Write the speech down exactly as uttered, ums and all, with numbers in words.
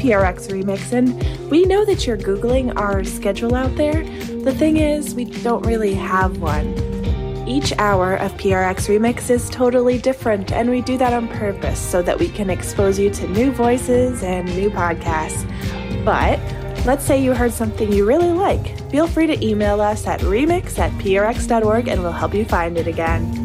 P R X Remix, and we know that you're Googling our schedule out there. The thing is, we don't really have one. Each hour of P R X Remix is totally different, and we do that on purpose so that we can expose you to new voices and new podcasts. But let's say you heard something you really like. Feel free to email us at remix at prx dot org and we'll help you find it again.